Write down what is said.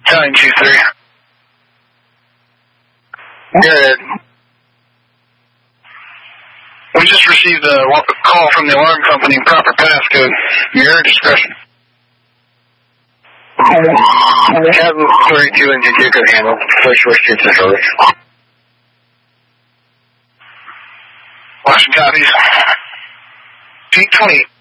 Italian 2-3. Good. We just received a call from the alarm company, proper passcode. Your discretion. Captain 32 and you could handle. First rescue to Hurry. Washington copies. Peak 20.